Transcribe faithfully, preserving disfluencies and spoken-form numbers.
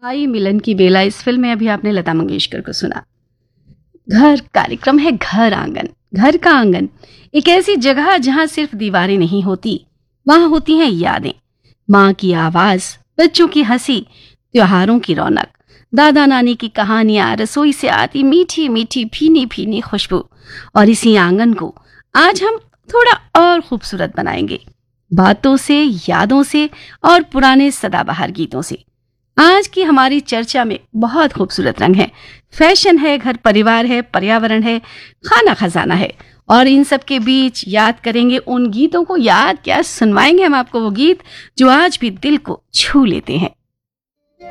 आई मिलन की बेला इस फिल्म में अभी आपने लता मंगेशकर को सुना। घर कार्यक्रम है घर आंगन। घर का आंगन एक ऐसी जगह जहां सिर्फ दीवारें नहीं होती, वहां होती हैं यादें। माँ की आवाज, बच्चों की हंसी, त्योहारों की रौनक, दादा नानी की कहानियां, रसोई से आती मीठी मीठी भीनी भीनी खुशबू। और इसी आंगन को आज हम थोड़ा और खूबसूरत बनाएंगे, बातों से, यादों से और पुराने सदाबहार गीतों से। आज की हमारी चर्चा में बहुत खूबसूरत रंग है। फैशन है, घर परिवार है, पर्यावरण है, खाना खजाना है। और इन सब के बीच याद करेंगे उन गीतों को। याद क्या, सुनवाएंगे हम आपको वो गीत जो आज भी दिल को छू लेते हैं।